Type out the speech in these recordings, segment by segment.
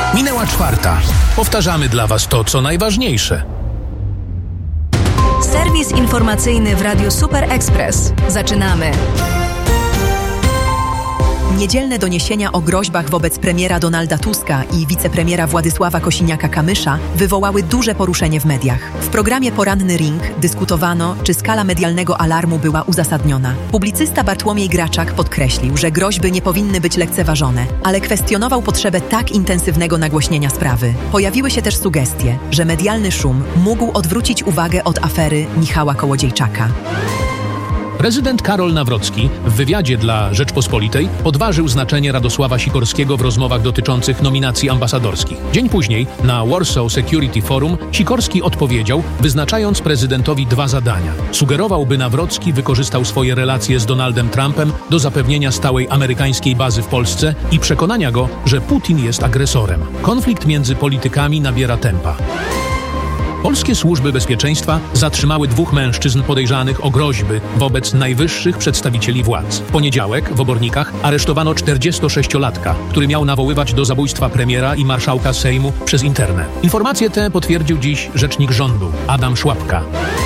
Minęła 4. Powtarzamy dla Was to, co najważniejsze. Serwis informacyjny w Radiu Super Express. Zaczynamy. Niedzielne doniesienia o groźbach wobec premiera Donalda Tuska i wicepremiera Władysława Kosiniaka-Kamysza wywołały duże poruszenie w mediach. W programie Poranny Ring dyskutowano, czy skala medialnego alarmu była uzasadniona. Publicysta Bartłomiej Graczak podkreślił, że groźby nie powinny być lekceważone, ale kwestionował potrzebę tak intensywnego nagłośnienia sprawy. Pojawiły się też sugestie, że medialny szum mógł odwrócić uwagę od afery Michała Kołodziejczaka. Prezydent Karol Nawrocki w wywiadzie dla Rzeczpospolitej podważył znaczenie Radosława Sikorskiego w rozmowach dotyczących nominacji ambasadorskich. Dzień później na Warsaw Security Forum Sikorski odpowiedział, wyznaczając prezydentowi 2 zadania. Sugerował, by Nawrocki wykorzystał swoje relacje z Donaldem Trumpem do zapewnienia stałej amerykańskiej bazy w Polsce i przekonania go, że Putin jest agresorem. Konflikt między politykami nabiera tempa. Polskie służby bezpieczeństwa zatrzymały 2 mężczyzn podejrzanych o groźby wobec najwyższych przedstawicieli władz. W poniedziałek w Obornikach aresztowano 46-latka, który miał nawoływać do zabójstwa premiera i marszałka Sejmu przez internet. Informacje te potwierdził dziś rzecznik rządu Adam Szłapka.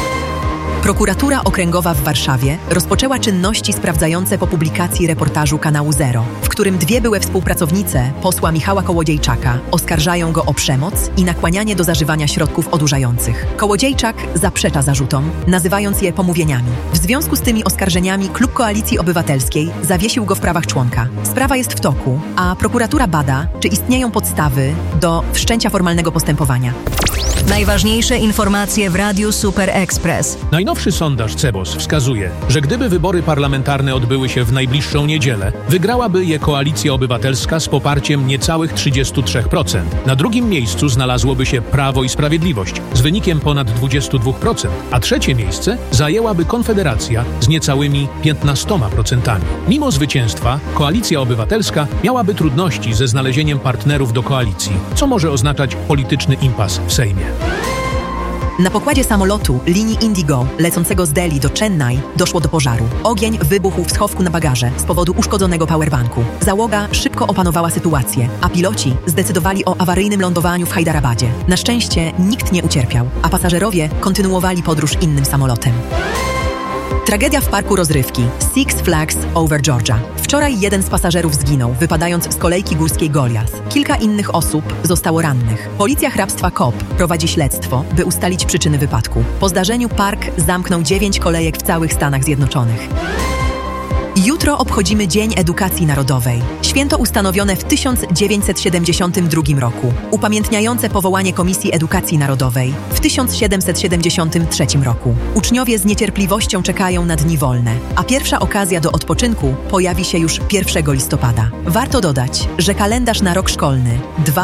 Prokuratura Okręgowa w Warszawie rozpoczęła czynności sprawdzające po publikacji reportażu Kanału Zero, w którym 2 były współpracownice posła Michała Kołodziejczaka oskarżają go o przemoc i nakłanianie do zażywania środków odurzających. Kołodziejczak zaprzecza zarzutom, nazywając je pomówieniami. W związku z tymi oskarżeniami Klub Koalicji Obywatelskiej zawiesił go w prawach członka. Sprawa jest w toku, a prokuratura bada, czy istnieją podstawy do wszczęcia formalnego postępowania. Najważniejsze informacje w Radiu Super Express. Najnowszy sondaż CEBOS wskazuje, że gdyby wybory parlamentarne odbyły się w najbliższą niedzielę, wygrałaby je Koalicja Obywatelska z poparciem niecałych 33%. Na drugim miejscu znalazłoby się Prawo i Sprawiedliwość z wynikiem ponad 22%, a trzecie miejsce zajęłaby Konfederacja z niecałymi 15%. Mimo zwycięstwa Koalicja Obywatelska miałaby trudności ze znalezieniem partnerów do koalicji, co może oznaczać polityczny impas w Sejmie. Na pokładzie samolotu linii Indigo lecącego z Delhi do Chennai doszło do pożaru. Ogień wybuchł w schowku na bagaże z powodu uszkodzonego powerbanku. Załoga szybko opanowała sytuację, a piloci zdecydowali o awaryjnym lądowaniu w Hajdarabadzie. Na szczęście nikt nie ucierpiał, a pasażerowie kontynuowali podróż innym samolotem. Tragedia w parku rozrywki Six Flags Over Georgia. Wczoraj jeden z pasażerów zginął, wypadając z kolejki górskiej Goliath. Kilka innych osób zostało rannych. Policja hrabstwa Cobb prowadzi śledztwo, by ustalić przyczyny wypadku. Po zdarzeniu park zamknął 9 kolejek w całych Stanach Zjednoczonych. Jutro obchodzimy Dzień Edukacji Narodowej. Święto ustanowione w 1972 roku, upamiętniające powołanie Komisji Edukacji Narodowej w 1773 roku. Uczniowie z niecierpliwością czekają na dni wolne, a pierwsza okazja do odpoczynku pojawi się już 1 listopada. Warto dodać, że kalendarz na rok szkolny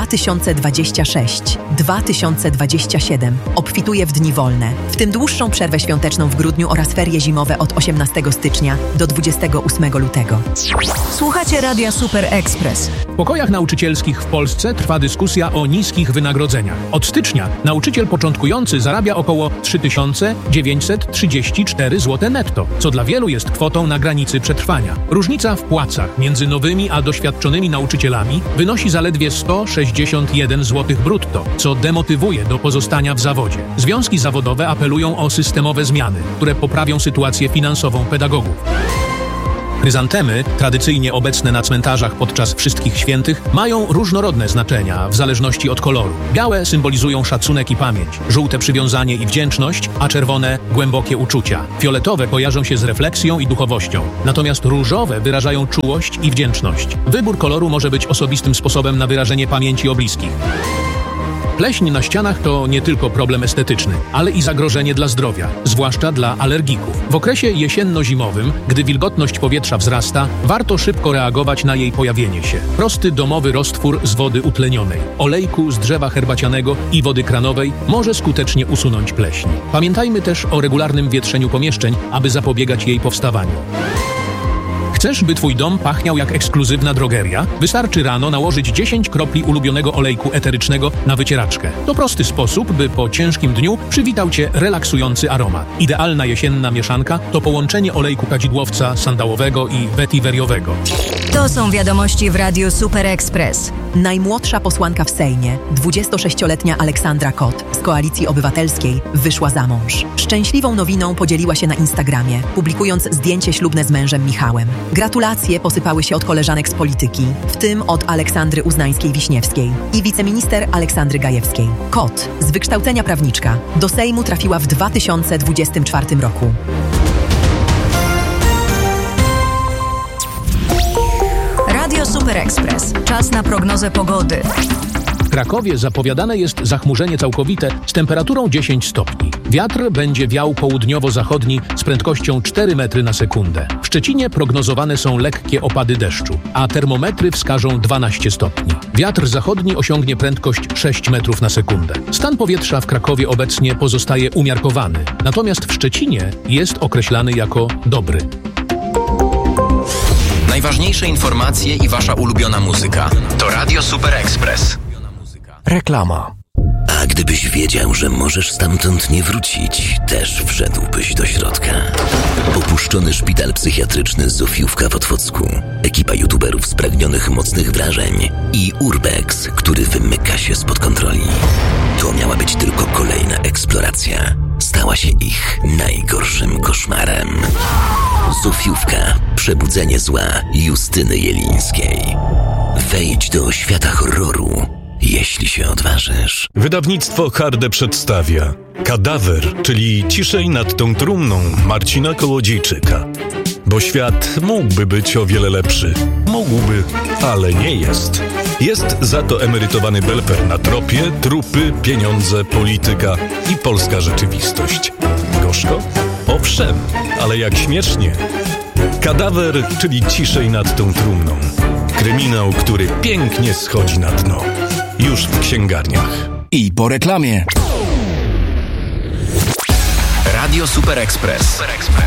2026-2027 obfituje w dni wolne, w tym dłuższą przerwę świąteczną w grudniu oraz ferie zimowe od 18 stycznia do 28 lutego. Słuchacie Radia Super Express. W pokojach nauczycielskich w Polsce trwa dyskusja o niskich wynagrodzeniach. Od stycznia nauczyciel początkujący zarabia około 3934 zł netto, co dla wielu jest kwotą na granicy przetrwania. Różnica w płacach między nowymi a doświadczonymi nauczycielami wynosi zaledwie 161 zł brutto, co demotywuje do pozostania w zawodzie. Związki zawodowe apelują o systemowe zmiany, które poprawią sytuację finansową pedagogów. Chryzantemy, tradycyjnie obecne na cmentarzach podczas Wszystkich Świętych, mają różnorodne znaczenia w zależności od koloru. Białe symbolizują szacunek i pamięć, żółte przywiązanie i wdzięczność, a czerwone głębokie uczucia. Fioletowe kojarzą się z refleksją i duchowością, natomiast różowe wyrażają czułość i wdzięczność. Wybór koloru może być osobistym sposobem na wyrażenie pamięci o bliskich. Pleśń na ścianach to nie tylko problem estetyczny, ale i zagrożenie dla zdrowia, zwłaszcza dla alergików. W okresie jesienno-zimowym, gdy wilgotność powietrza wzrasta, warto szybko reagować na jej pojawienie się. Prosty domowy roztwór z wody utlenionej, olejku z drzewa herbacianego i wody kranowej może skutecznie usunąć pleśń. Pamiętajmy też o regularnym wietrzeniu pomieszczeń, aby zapobiegać jej powstawaniu. Chcesz, by twój dom pachniał jak ekskluzywna drogeria? Wystarczy rano nałożyć 10 kropli ulubionego olejku eterycznego na wycieraczkę. To prosty sposób, by po ciężkim dniu przywitał cię relaksujący aromat. Idealna jesienna mieszanka to połączenie olejku kadzidłowca sandałowego i wetiveriowego. To są wiadomości w Radiu Super Express. Najmłodsza posłanka w Sejmie, 26-letnia Aleksandra Kot z Koalicji Obywatelskiej, wyszła za mąż. Szczęśliwą nowiną podzieliła się na Instagramie, publikując zdjęcie ślubne z mężem Michałem. Gratulacje posypały się od koleżanek z polityki, w tym od Aleksandry Uznańskiej-Wiśniewskiej i wiceminister Aleksandry Gajewskiej. Kot, z wykształcenia prawniczka, do Sejmu trafiła w 2024 roku. Radio Super Express. Czas na prognozę pogody. W Krakowie zapowiadane jest zachmurzenie całkowite z temperaturą 10 stopni. Wiatr będzie wiał południowo-zachodni z prędkością 4 metry na sekundę. W Szczecinie prognozowane są lekkie opady deszczu, a termometry wskażą 12 stopni. Wiatr zachodni osiągnie prędkość 6 metrów na sekundę. Stan powietrza w Krakowie obecnie pozostaje umiarkowany, natomiast w Szczecinie jest określany jako dobry. Najważniejsze informacje i wasza ulubiona muzyka to Radio Super Express. Reklama. A gdybyś wiedział, że możesz stamtąd nie wrócić, też wszedłbyś do środka. Opuszczony szpital psychiatryczny Zofiówka w Otwocku, ekipa youtuberów spragnionych mocnych wrażeń i Urbex, który wymyka się spod kontroli. To miała być tylko kolejna eksploracja. Stała się ich najgorszym koszmarem. Zofiówka. Przebudzenie zła Justyny Jelińskiej. Wejdź do świata horroru, jeśli się odważysz. Wydawnictwo Harde przedstawia Kadawer, czyli Ciszej nad tą trumną Marcina Kołodziejczyka. Bo świat mógłby być o wiele lepszy. Mógłby, ale nie jest. Jest za to emerytowany belper na tropie, trupy, pieniądze, polityka i polska rzeczywistość. Gorzko? Owszem, ale jak śmiesznie. Kadawer, czyli Ciszej nad tą trumną. Kryminał, który pięknie schodzi na dno. Już w księgarniach. I po reklamie. Radio Super Express.